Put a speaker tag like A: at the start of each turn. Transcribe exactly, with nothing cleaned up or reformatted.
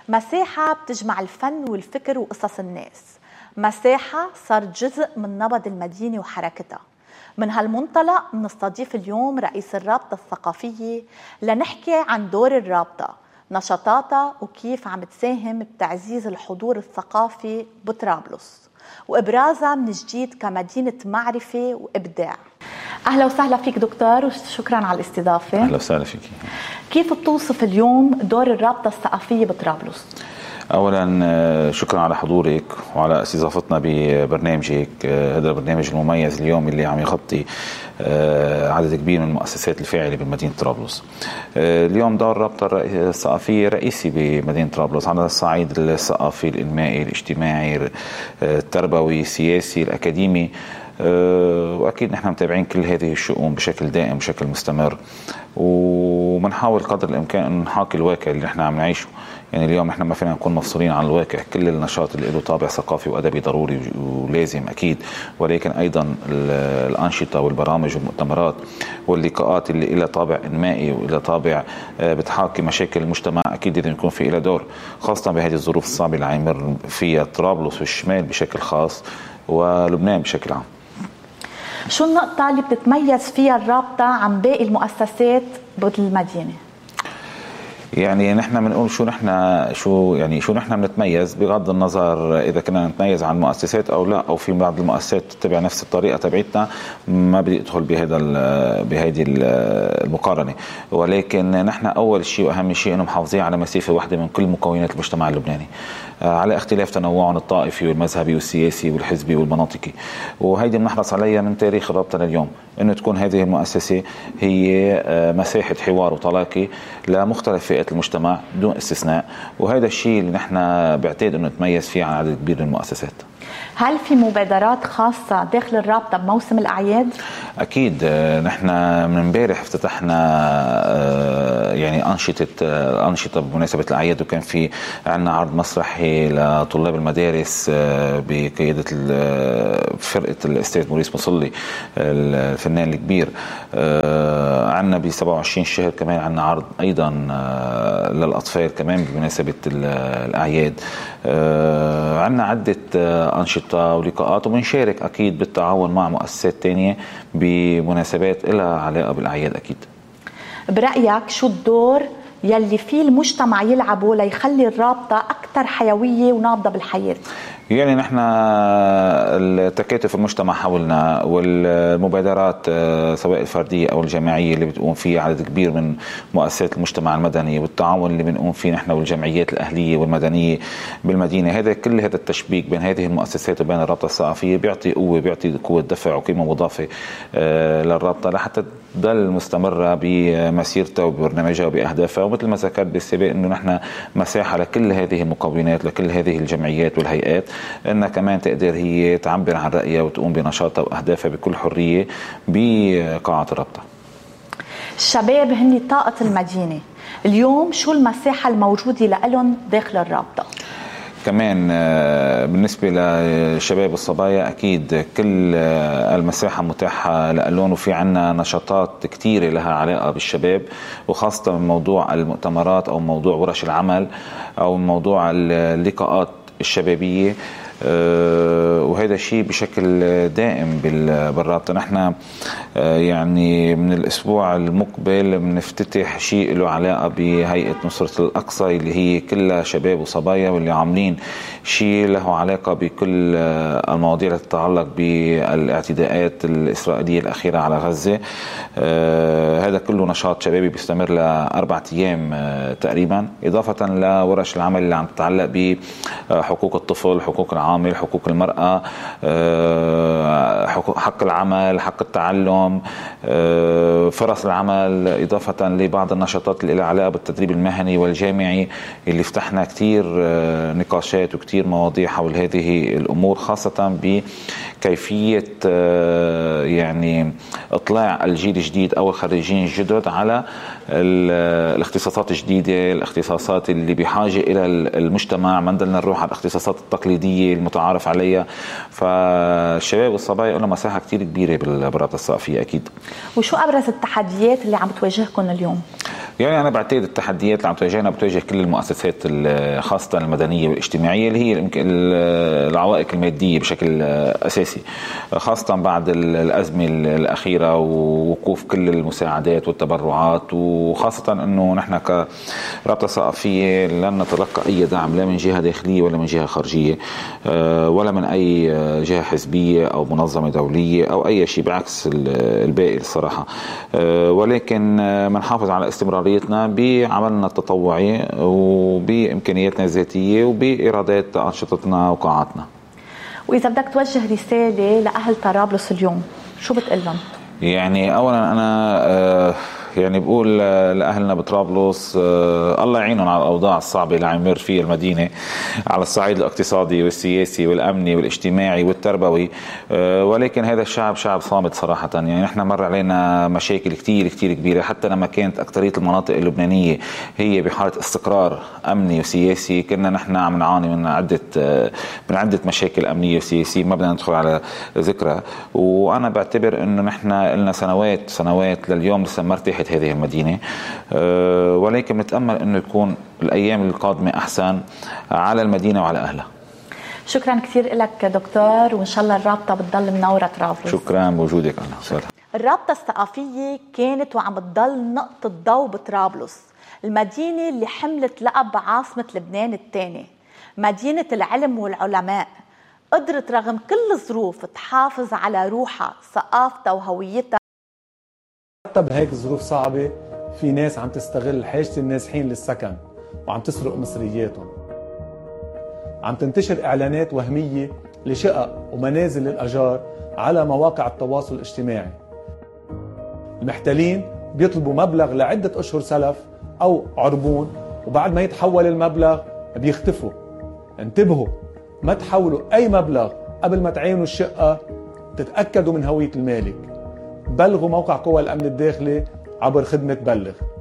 A: مساحة بتجمع الفن والفكر وقصص الناس، مساحة صارت جزء من نبض المدينة وحركتها. من هالمنطلق بنستضيف اليوم رئيس الرابطة الثقافية لنحكي عن دور الرابطة، نشاطاتها وكيف عم تساهم بتعزيز الحضور الثقافي بطرابلس وإبرازها من جديد كمدينة معرفة وإبداع. أهلا وسهلا فيك دكتور وشكرا على الاستضافة.
B: أهلا وسهلا فيك.
A: كيف بتوصف اليوم دور الرابطة الثقافية بطرابلس؟
B: أولا شكرا على حضورك وعلى استضافتنا ببرنامجك، هذا البرنامج المميز اليوم اللي عم يغطي عدد كبير من المؤسسات الفاعلة بمدينة طرابلس. اليوم دور الرابطة الثقافية رئيسي بمدينة طرابلس على الصعيد الثقافي، الإنمائي، الاجتماعي، التربوي، السياسي، الأكاديمي، وأكيد نحن متابعين كل هذه الشؤون بشكل دائم بشكل مستمر، ومنحاول قدر الإمكان أن نحاكي الواقع اللي نحن عم نعيشه. يعني اليوم نحن ما فينا نكون مفصولين عن الواقع، كل النشاط اللي له طابع ثقافي وأدبي ضروري ولازم أكيد، ولكن أيضا الأنشطة والبرامج والمؤتمرات واللقاءات اللي لها طابع إنمائي وإلى طابع بتحاكي مشاكل المجتمع أكيد لازم يكون في إلى دور، خاصة بهذه الظروف الصعبة اللي عم يمر فيها طرابلس والشمال بشكل خاص ولبنان بشكل عام.
A: شو النقطة اللي بتتميز فيها الرابطة عن باقي المؤسسات بالمدينة؟
B: يعني نحن بنقول شو نحن شو يعني شو نحن بنتميز بغض النظر اذا كنا نتميز عن المؤسسات او لا، او في بعض المؤسسات تتبع نفس الطريقه تبعتنا، ما بدي ادخل بهذا بهذه المقارنه، ولكن نحن اول شيء واهم شيء انه محافظين على مسافه واحده من كل مكونات المجتمع اللبناني على اختلاف تنوعهم الطائفي والمذهبي والسياسي والحزبي والمناطقي، وهيدي بنحرص عليها من تاريخ الرابطه لليوم، انه تكون هذه المؤسسه هي مساحه حوار وتلاقي لمختلف فئات المجتمع بدون استثناء، وهذا الشيء اللي نحن بعتقد انه نتميز فيه عن عدد كبير من المؤسسات.
A: هل في مبادرات خاصة داخل الرابطة بموسم الأعياد؟ أكيد،
B: نحن من امبارح افتتحنا يعني أنشطة أنشطة بمناسبة الأعياد، وكان في عندنا عرض مسرحي لطلاب المدارس بقيادة فرقة الأستاذ موريس مصلي الفنان الكبير. عندنا ب سبعة وعشرين شهر كمان عندنا عرض أيضا للأطفال كمان بمناسبة الأعياد. عندنا عدة أنشطة ولقاءات، وبنشارك أكيد بالتعاون مع مؤسسات تانية بمناسبات لها علاقة بالأعياد. أكيد
A: برأيك شو الدور يلي فيه المجتمع يلعبه ليخلي الرابطة أكثر حيوية ونابضة بالحياة؟
B: يعني نحن التكاتف المجتمع حولنا والمبادرات سواء الفردية أو الجماعية اللي بتقوم فيها عدد كبير من مؤسسات المجتمع المدني، والتعاون اللي بنقوم فيه نحن والجمعيات الأهلية والمدنية بالمدينة، هذا كل هذا التشبيك بين هذه المؤسسات وبين الرابطة الثقافية بيعطي قوة، بيعطي قوة دفع وقيمة مضافة للرابطة لحتى تضل مستمرة بمسيرتها وببرنامجها وبأهدافها. ومثل ما ذكرت بالسابق إنه نحن مساحة لكل هذه المكونات، لكل هذه الجمعيات والهيئات، انها كمان تقدر هي تعبر عن رأيها وتقوم بنشاطها واهدافها بكل حرية بقاعة الرابطة.
A: الشباب هن طاقة المدينة، اليوم شو المساحة الموجودة لهم داخل الرابطة؟
B: كمان بالنسبة للشباب والصبايا أكيد كل المساحة متاحة لهم، وفي عنا نشاطات كتيرة لها علاقة بالشباب، وخاصة من موضوع المؤتمرات أو موضوع ورش العمل أو موضوع اللقاءات الشبابية، أه وهذا الشيء بشكل دائم بالرابطة. نحن أه يعني من الأسبوع المقبل بنفتتح شيء له علاقة بهيئة نصرة الأقصى اللي هي كلها شباب وصبايا، واللي عاملين شيء له علاقة بكل المواضيع اللي تتعلق بالاعتداءات الإسرائيلية الأخيرة على غزة. أه هذا كله نشاط شبابي بيستمر لأربعة أيام أه تقريبا، إضافة لورش العمل اللي عم تتعلق بحقوق الطفل، حقوق العامل، حقوق المرأة، حق العمل، حق التعلم، فرص العمل، إضافة لبعض النشاطات اللي لها علاقة بالتدريب المهني والجامعي اللي فتحنا كتير نقاشات وكتير مواضيع حول هذه الأمور، خاصة بكيفية يعني إطلاع الجيل الجديد أو الخريجين الجدد على الاختصاصات الجديدة، الاختصاصات اللي بحاجة إلى المجتمع، ما نضلنا نروح على الاختصاصات التقليدية المتعارف عليها. فالشباب والصبايا لهم مساحه كثير كبيره بالرابطه الثقافيه اكيد.
A: وشو ابرز التحديات اللي عم تواجهكم اليوم؟
B: يعني أنا بعتقد التحديات اللي عم تواجهنا بتواجه كل المؤسسات خاصة المدنية والاجتماعية اللي هي العوائق المادية بشكل أساسي، خاصة بعد الأزمة الأخيرة ووقوف كل المساعدات والتبرعات، وخاصة أنه نحن كرابطة ثقافية لن نتلقى أي دعم لا من جهة داخلية ولا من جهة خارجية ولا من أي جهة حزبية أو منظمة دولية أو أي شيء، بعكس الباقي الصراحة. ولكن منحافظ على استمرار بعملنا التطوعي وبإمكانياتنا الذاتية وبإيرادات أنشطتنا وقاعاتنا.
A: وإذا بدك توجه رسالة لأهل طرابلس اليوم شو بتقول لهم؟
B: يعني أولا أنا آه يعني بقول لأهلنا بطرابلس آه الله يعينهم على الأوضاع الصعبة اللي عم يمر فيها المدينة على الصعيد الاقتصادي والسياسي والأمني والاجتماعي والتربوي، آه ولكن هذا الشعب شعب صامت صراحة. يعني نحن مر علينا مشاكل كتير كتير كبيرة، حتى لما كانت أكترية المناطق اللبنانية هي بحالة استقرار أمني وسياسي كنا نحن عم نعاني من عدة آه من عدة مشاكل أمنية وسياسية ما بدنا ندخل على ذكرها. وأنا بعتبر إنه نحن لنا سنوات سنوات لليوم لسه ما ارتاحت هذه المدينة، أه ولكن نتأمل أنه يكون الأيام القادمة أحسن على المدينة وعلى أهلها.
A: شكرا كثير لك دكتور، وإن شاء الله الرابطة بتضل منورة طرابلس.
B: شكرا بوجودك. أنا
A: الرابطة الثقافية كانت وعم بتضل نقطة ضوء بطرابلس، المدينة اللي حملت لقب عاصمة لبنان الثاني، مدينة العلم والعلماء. قدرت رغم كل الظروف تحافظ على روحها، ثقافتها وهويتها.
C: حتى بهيك ظروف صعبة في ناس عم تستغل حاجة النازحين للسكن وعم تسرق مصرياتهم. عم تنتشر إعلانات وهمية لشقق ومنازل للأجار على مواقع التواصل الاجتماعي. المحتلين بيطلبوا مبلغ لعدة أشهر سلف أو عربون، وبعد ما يتحول المبلغ بيختفوا. انتبهوا، ما تحولوا أي مبلغ قبل ما تعينوا الشقة، تتأكدوا من هوية المالك. بلغوا موقع قوى الأمن الداخلي عبر خدمة بلغ.